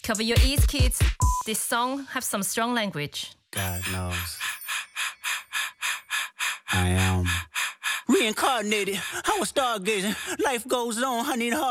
Cover your ears, kids. This song has some strong language. God knows. I am reincarnated. I was stargazing. Life goes on. I need a heart.